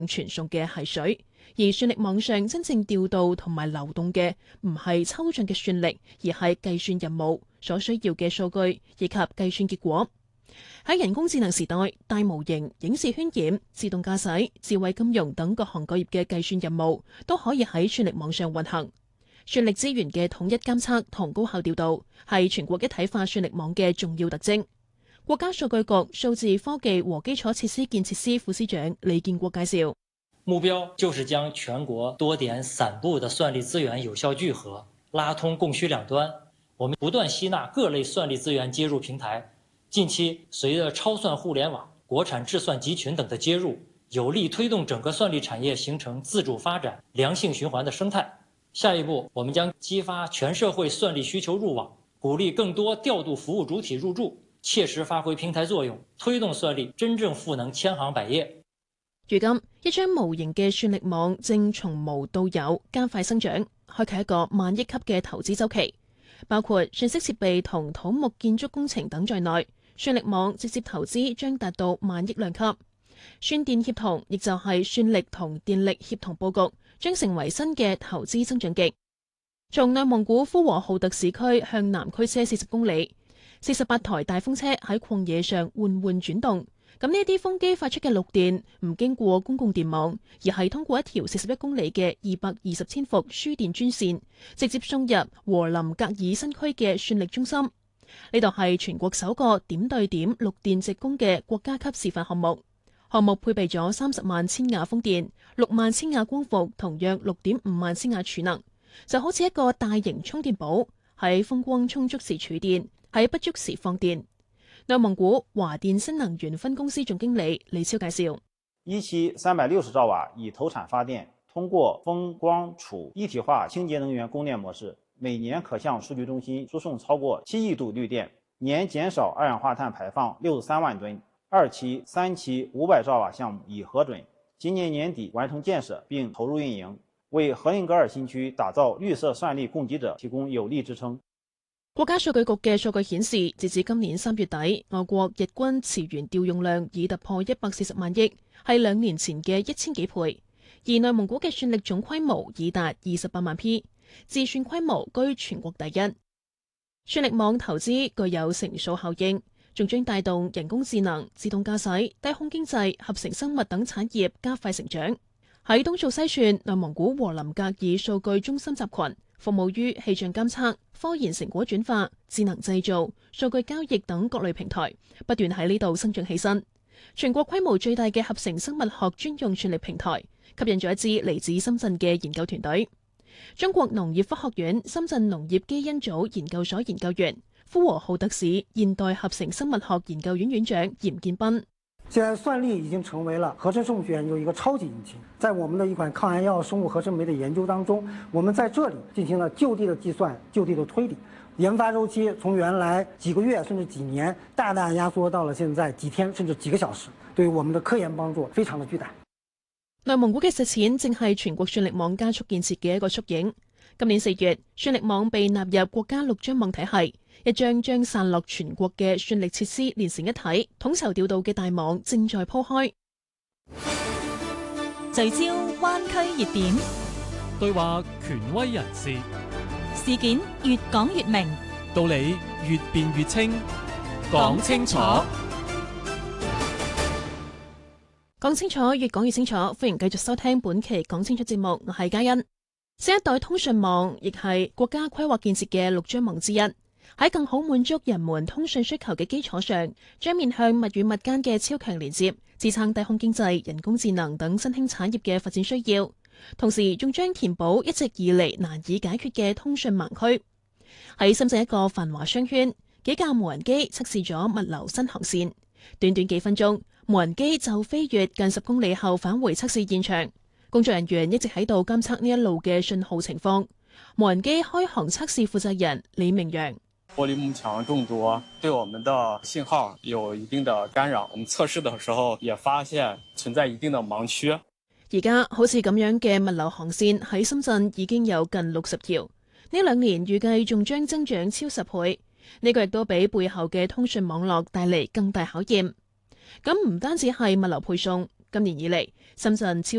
傳送嘅係水。而算力網上真正調度同埋流動嘅唔係抽象嘅算力，而係計算任務所需要嘅數據以及計算結果。喺人工智能時代，大模型、影視渲染、自動駕駛、智慧金融等各行各業嘅計算任務都可以喺算力網上運行。算力資源嘅統一監測同高效調度係全國一體化算力網嘅重要特徵。國家數據局數字科技和基礎設施建設司副司長李建國介紹， 目標就是將全國多點散布的算力資源有效聚合，拉通供需兩端。我們不斷吸納各類算力資源接入平台。近期隨着超算互聯網、國產智算集群等的接入，有力推動整個算力產業形成自主發展、良性循環的生態。下一步，我們將激發全社會算力需求入網，鼓勵更多調度服務主體入駐，切實發揮平台作用，推動算力真正賦能千行百業。 如今，一張無形嘅算力網正從無到有加快生長，開啟一個萬億級嘅投資週期，包括信息設備同土木建築工程等在內。算力網直接投資將達到萬億量級，算電協同亦就係算力同電力協同佈局，將成為新嘅投資增長極。從內蒙古呼和浩特市區向南驅車40公里，48台大風車喺曠野上緩緩轉動。咁呢啲風機發出嘅綠電唔經過公共電網，而係通過一條41公里嘅220千伏輸電專線，直接送入和林格爾新區嘅算力中心。呢度係全國首個點對點綠電直供嘅國家級示範項目。項目配備咗30萬千瓦風電、6萬千瓦光伏同約6.5萬千瓦儲能，就好似一個大型充電寶，喺風光充足時儲電，喺不足時放電。內蒙古華電新能源分公司總經理李超介紹： 一期360兆瓦以投產發電，通過風光儲一體化清潔能源供電模式，每年可向數據中心輸送超過7億度綠電，年減少二氧化碳排放63萬噸。2期、3期500兆瓦項目已核准，今年年底完成建設並投入運營，為和林格爾新區打造綠色算力供給者提供有力支撐。 國家數據局嘅數據顯示，截至今年3月底，我國日均磁源調用量已突破140萬億，係2年前嘅1000幾倍。而內蒙古嘅算力總規模已達28萬 P， 自算規模居全國第一。算力網投資具有乘數效應，仲將帶動人工智能、自動駕駛、低空經濟、合成生物等產業加快成長。喺東數西算內蒙古和林格爾數據中心集群，服務於氣象監測、科研成果轉化、智能製造、數據交易等各類平台，不斷喺呢度生長起身。全國規模最大嘅合成生物學專用算力平台，吸引咗一支嚟自深圳嘅研究團隊。中國農業科學院深圳農業基因組研究所研究員、呼和浩特市現代合成生物學研究院院長嚴建斌。 現在算力已經成為了合成生物學研究一個超級引擎，在我們的一款抗癌藥生物合成酶的研究當中，我們在這裡進行了就地的計算、就地的推理，研發周期從原來幾個月甚至幾年，大大壓縮到了現在幾天甚至幾個小時，對我們的科研幫助非常的巨大。 內蒙古嘅實踐正係全國算力網加速建設嘅一個縮影。今年4月，算力網被納入國家6張網體系，一張將散落全國嘅算力設施連成一體、統籌調度嘅大網正在鋪開。 聚焦灣區熱點， 對話權威人士， 事件越講越明， 道理越辯越清，講清楚。 講清楚，越講越清楚。歡迎繼續收聽本期講清楚節目，我係嘉欣。新一代通訊網亦係國家規劃建設嘅6張網之一，喺更好滿足人們通訊需求嘅基礎上，將面向物與物間嘅超強連接，支撐低空經濟、人工智能等新興產業嘅發展需要，同時仲將填補一直以嚟難以解決嘅通訊盲區。喺深圳一個繁華商圈，幾架無人機測試咗物流新航線，短短幾分鐘，無人機就飛越近10公里後返回測試現場。工作人員一直喺度監測呢一路嘅信號情況。無人機開航測試負責人李明陽： 玻璃幕牆眾多，對我們的信號有一定的干擾。我們測試的時候也發現存在一定的盲區。 而家好似咁樣嘅物流航線喺深圳已經有近60條，呢2年預計仲將增長超10倍。呢個亦都俾背後嘅通訊網絡帶嚟更大考驗。咁唔單止係物流配送， 今年以嚟，深圳超